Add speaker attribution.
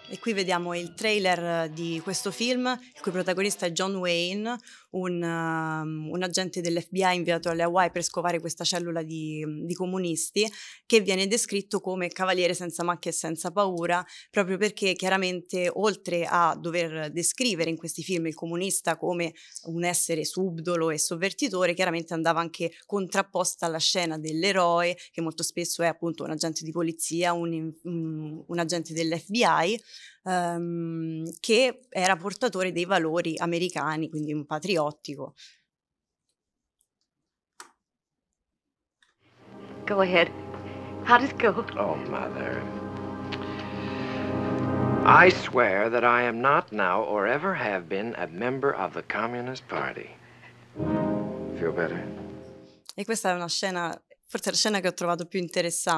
Speaker 1: E qui vediamo il trailer di questo film, il cui protagonista è John Wayne, un agente dell'FBI inviato alle Hawaii per scovare questa cellula di comunisti, che viene descritto come cavaliere senza macchie e senza paura, proprio perché chiaramente, oltre a dover descrivere in questi film il comunista come un essere subdolo e sovvertitore, chiaramente andava anche contrapposta alla scena dell'eroe, che molto spesso è appunto un agente di polizia, un agente dell'FBI, che era portatore dei valori americani, quindi un patriottico.
Speaker 2: Go ahead. How'd it go?
Speaker 3: Oh, Mother. I swear that I am not now or ever have been a member of the Communist Party. Feel better?
Speaker 1: E questa è una scena, forse la scena che ho trovato più interessante.